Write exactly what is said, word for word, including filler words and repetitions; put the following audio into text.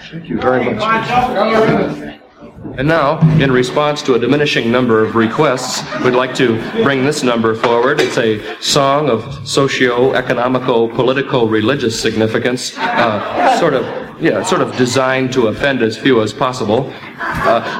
Thank you very much. And now, in response to a diminishing number of requests, we'd like to bring this number forward. It's a song of socio-economical, political, religious significance, uh, sort of, yeah, sort of designed to offend as few as possible. Uh,